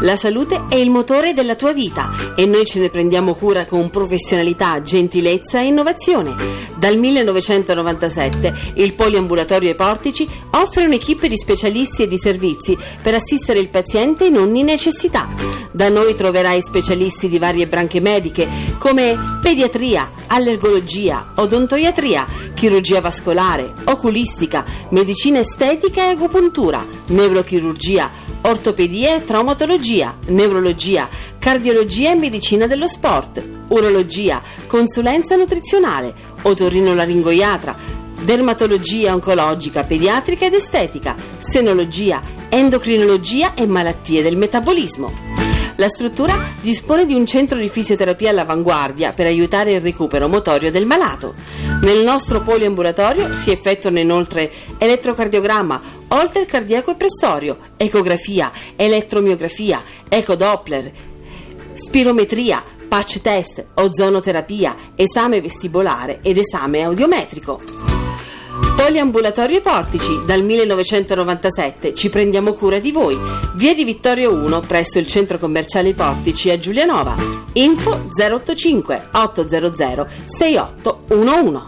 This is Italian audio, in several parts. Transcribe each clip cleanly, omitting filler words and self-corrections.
La salute è il motore della tua vita e noi ce ne prendiamo cura con professionalità, gentilezza e innovazione. Dal 1997 il Poliambulatorio ai Portici offre un'equipe di specialisti e di servizi per assistere il paziente in ogni necessità. Da noi troverai specialisti di varie branche mediche come pediatria, allergologia, odontoiatria, chirurgia vascolare, oculistica, medicina estetica e agopuntura, neurochirurgia, ortopedia e traumatologia, neurologia, cardiologia e medicina dello sport, urologia, consulenza nutrizionale, otorinolaringoiatra, dermatologia oncologica, pediatrica ed estetica, senologia, endocrinologia e malattie del metabolismo. La struttura dispone di un centro di fisioterapia all'avanguardia per aiutare il recupero motorio del malato. Nel nostro poliambulatorio si effettuano inoltre elettrocardiogramma, holter cardiaco e pressorio, ecografia, elettromiografia, ecodoppler, spirometria, patch test, ozonoterapia, esame vestibolare ed esame audiometrico. Poliambulatorio ai Portici, dal 1997 ci prendiamo cura di voi. Via di Vittorio 1 presso il centro commerciale I Portici a Giulianova. Info 085 800 6811.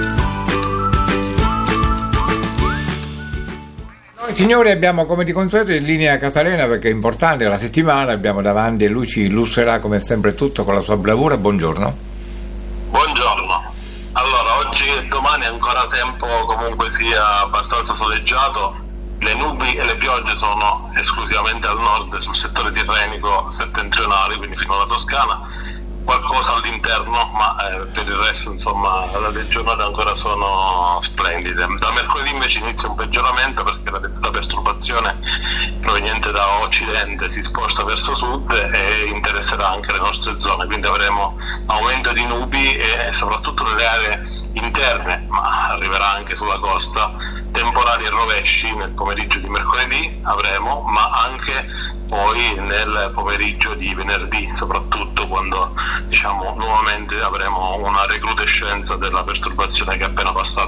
Noi signori abbiamo come di consueto in linea Casalena, perché è importante, la settimana abbiamo davanti e lui ci illustrerà come sempre tutto con la sua bravura. Buongiorno. Buongiorno. Allora, oggi e domani ancora tempo comunque sia abbastanza soleggiato. Le nubi e le piogge sono esclusivamente al nord, sul settore tirrenico settentrionale, quindi fino alla Toscana. Qualcosa all'interno, ma per il resto insomma le giornate ancora sono splendide. Da mercoledì invece inizia un peggioramento, perché la perturbazione proveniente da occidente si sposta verso sud e interesserà anche le nostre zone, quindi avremo aumento di nubi e soprattutto nelle aree interne, ma arriverà anche sulla costa, temporali e rovesci nel pomeriggio di mercoledì avremo, ma anche poi nel pomeriggio di venerdì, soprattutto quando nuovamente avremo una recrudescenza della perturbazione che è appena passata